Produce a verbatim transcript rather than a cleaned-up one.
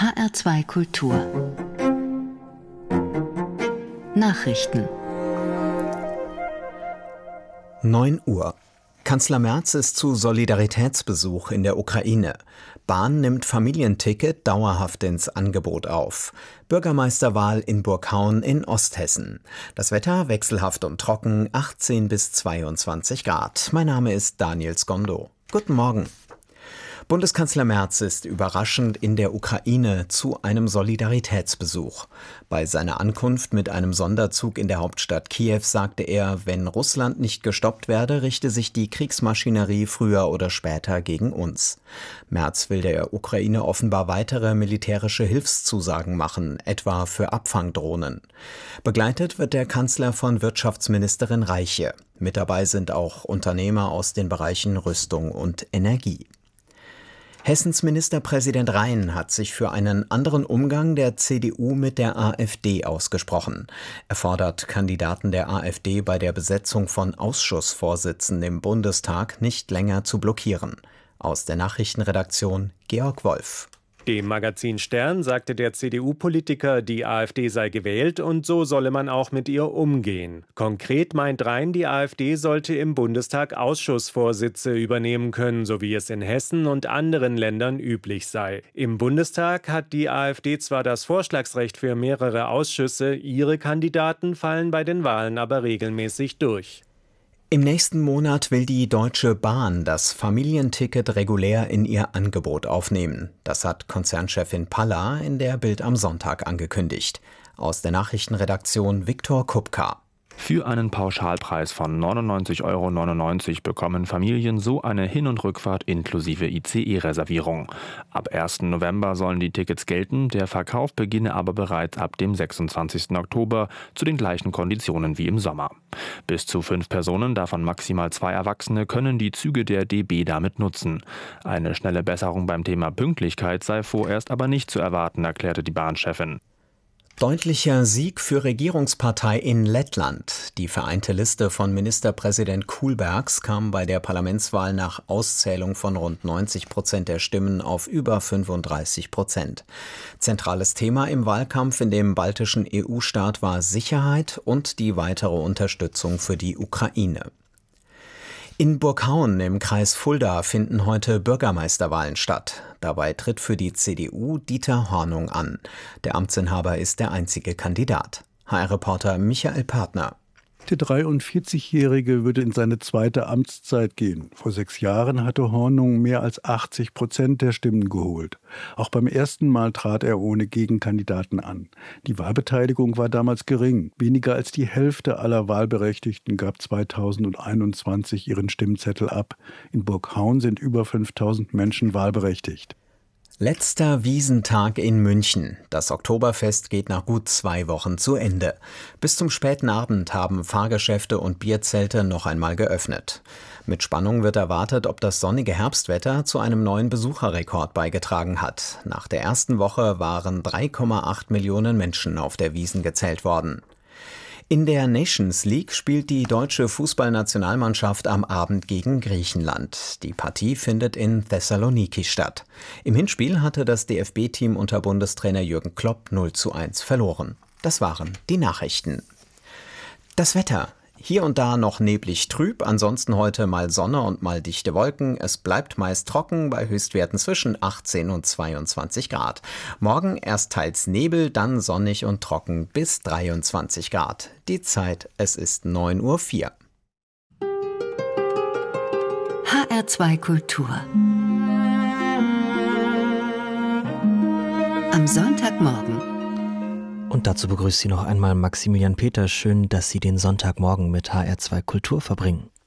H R zwei Kultur Nachrichten. neun Uhr. Kanzler Merz ist zu Solidaritätsbesuch in der Ukraine. Bahn nimmt Familienticket dauerhaft ins Angebot auf. Bürgermeisterwahl in Burghaun in Osthessen. Das Wetter wechselhaft und trocken, achtzehn bis zweiundzwanzig Grad. Mein Name ist Daniel Skondo. Guten Morgen. Bundeskanzler Merz ist überraschend in der Ukraine zu einem Solidaritätsbesuch. Bei seiner Ankunft mit einem Sonderzug in der Hauptstadt Kiew sagte er, wenn Russland nicht gestoppt werde, richte sich die Kriegsmaschinerie früher oder später gegen uns. Merz will der Ukraine offenbar weitere militärische Hilfszusagen machen, etwa für Abfangdrohnen. Begleitet wird der Kanzler von Wirtschaftsministerin Reiche. Mit dabei sind auch Unternehmer aus den Bereichen Rüstung und Energie. Hessens Ministerpräsident Rhein hat sich für einen anderen Umgang der C D U mit der AfD ausgesprochen. Er fordert Kandidaten der AfD bei der Besetzung von Ausschussvorsitzenden im Bundestag nicht länger zu blockieren. Aus der Nachrichtenredaktion Georg Wolf. Dem Magazin Stern sagte der C D U-Politiker, die AfD sei gewählt und so solle man auch mit ihr umgehen. Konkret meint Rhein, die AfD sollte im Bundestag Ausschussvorsitze übernehmen können, so wie es in Hessen und anderen Ländern üblich sei. Im Bundestag hat die AfD zwar das Vorschlagsrecht für mehrere Ausschüsse, ihre Kandidaten fallen bei den Wahlen aber regelmäßig durch. Im nächsten Monat will die Deutsche Bahn das Familienticket regulär in ihr Angebot aufnehmen. Das hat Konzernchefin Palla in der Bild am Sonntag angekündigt. Aus der Nachrichtenredaktion Viktor Kupka. Für einen Pauschalpreis von neunundneunzig Euro neunundneunzig bekommen Familien so eine Hin- und Rückfahrt inklusive I C E-Reservierung. Ab ersten November sollen die Tickets gelten, der Verkauf beginne aber bereits ab dem sechsundzwanzigsten Oktober zu den gleichen Konditionen wie im Sommer. Bis zu fünf Personen, davon maximal zwei Erwachsene, können die Züge der D B damit nutzen. Eine schnelle Besserung beim Thema Pünktlichkeit sei vorerst aber nicht zu erwarten, erklärte die Bahnchefin. Deutlicher Sieg für Regierungspartei in Lettland. Die vereinte Liste von Ministerpräsident Kullbergs kam bei der Parlamentswahl nach Auszählung von rund neunzig Prozent der Stimmen auf über fünfunddreißig Prozent. Zentrales Thema im Wahlkampf in dem baltischen E U-Staat war Sicherheit und die weitere Unterstützung für die Ukraine. In Burghaun im Kreis Fulda finden heute Bürgermeisterwahlen statt. Dabei tritt für die C D U Dieter Hornung an. Der Amtsinhaber ist der einzige Kandidat. H R-Reporter Michael Partner. Der dreiundvierzigjährige würde in seine zweite Amtszeit gehen. Vor sechs Jahren hatte Hornung mehr als achtzig Prozent der Stimmen geholt. Auch beim ersten Mal trat er ohne Gegenkandidaten an. Die Wahlbeteiligung war damals gering. Weniger als die Hälfte aller Wahlberechtigten gab zweitausendeinundzwanzig ihren Stimmzettel ab. In Burghaun sind über fünftausend Menschen wahlberechtigt. Letzter Wiesntag in München. Das Oktoberfest geht nach gut zwei Wochen zu Ende. Bis zum späten Abend haben Fahrgeschäfte und Bierzelte noch einmal geöffnet. Mit Spannung wird erwartet, ob das sonnige Herbstwetter zu einem neuen Besucherrekord beigetragen hat. Nach der ersten Woche waren drei Komma acht Millionen Menschen auf der Wiesn gezählt worden. In der Nations League spielt die deutsche Fußballnationalmannschaft am Abend gegen Griechenland. Die Partie findet in Thessaloniki statt. Im Hinspiel hatte das D F B-Team unter Bundestrainer Jürgen Klopp null zu eins verloren. Das waren die Nachrichten. Das Wetter. Hier und da noch neblig trüb, ansonsten heute mal Sonne und mal dichte Wolken. Es bleibt meist trocken bei Höchstwerten zwischen achtzehn und zweiundzwanzig Grad. Morgen erst teils Nebel, dann sonnig und trocken bis dreiundzwanzig Grad. Die Zeit, es ist neun Uhr vier. H R zwei Kultur am Sonntagmorgen. Und dazu begrüßt Sie noch einmal Maximilian Peter. Schön, dass Sie den Sonntagmorgen mit H R zwei Kultur verbringen.